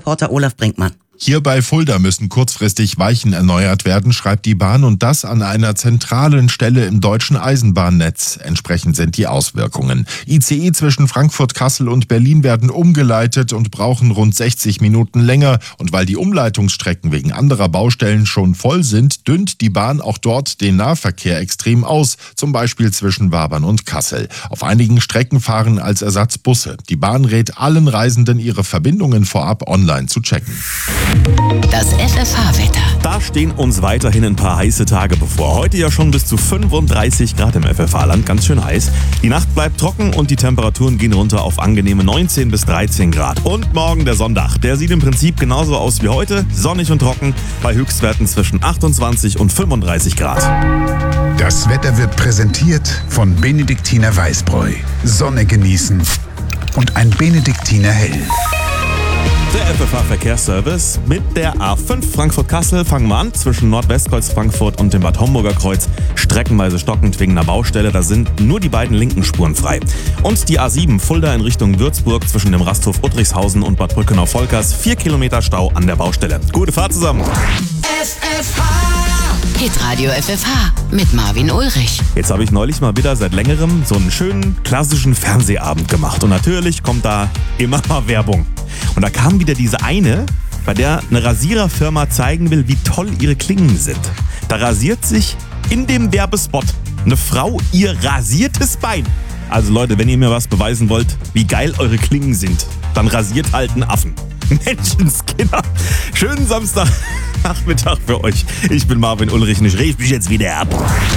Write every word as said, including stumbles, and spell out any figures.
Reporter Olaf Brinkmann. Hier bei Fulda müssen kurzfristig Weichen erneuert werden, schreibt die Bahn, und das an einer zentralen Stelle im deutschen Eisenbahnnetz. Entsprechend sind die Auswirkungen. I C E zwischen Frankfurt, Kassel und Berlin werden umgeleitet und brauchen rund sechzig Minuten länger. Und weil die Umleitungsstrecken wegen anderer Baustellen schon voll sind, dünnt die Bahn auch dort den Nahverkehr extrem aus, zum Beispiel zwischen Wabern und Kassel. Auf einigen Strecken fahren als Ersatz Busse. Die Bahn rät allen Reisenden, ihre Verbindungen vorab online zu checken. Das F F H-Wetter. Da stehen uns weiterhin ein paar heiße Tage bevor. Heute ja schon bis zu fünfunddreißig Grad im F F H-Land, ganz schön heiß. Die Nacht bleibt trocken und die Temperaturen gehen runter auf angenehme neunzehn bis dreizehn Grad. Und morgen der Sonntag, der sieht im Prinzip genauso aus wie heute, sonnig und trocken, bei Höchstwerten zwischen achtundzwanzig und fünfunddreißig Grad. Das Wetter wird präsentiert von Benediktiner Weißbräu. Sonne genießen und ein Benediktiner Hell. Der F F H-Verkehrsservice mit der A fünf Frankfurt-Kassel. Fangen wir an, zwischen Nordwestkreuz Frankfurt und dem Bad Homburger Kreuz. Streckenweise stockend wegen einer Baustelle, da sind nur die beiden linken Spuren frei. Und die A sieben Fulda in Richtung Würzburg zwischen dem Rasthof Uttrichshausen und Bad Brückenau-Volkers. Vier Kilometer Stau an der Baustelle. Gute Fahrt zusammen. F F H. Hitradio F F H mit Marvin Ulrich. Jetzt habe ich neulich mal wieder seit längerem so einen schönen klassischen Fernsehabend gemacht. Und natürlich kommt da immer mal Werbung. Und da kam wieder diese eine, bei der eine Rasiererfirma zeigen will, wie toll ihre Klingen sind. Da rasiert sich in dem Werbespot eine Frau ihr rasiertes Bein. Also Leute, wenn ihr mir was beweisen wollt, wie geil eure Klingen sind, dann rasiert halt einen Affen. Menschenskinder. Schönen Samstagnachmittag für euch. Ich bin Marvin Ulrich und ich reg mich jetzt wieder ab.